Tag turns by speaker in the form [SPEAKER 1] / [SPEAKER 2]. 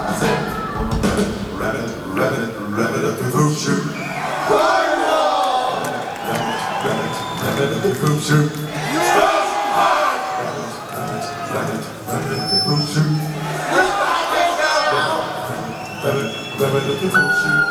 [SPEAKER 1] Rabbit up the poop shoot. Rabbit up the poop shoot. Rabbit up the poop shoot. Rabbit up the poop shoot.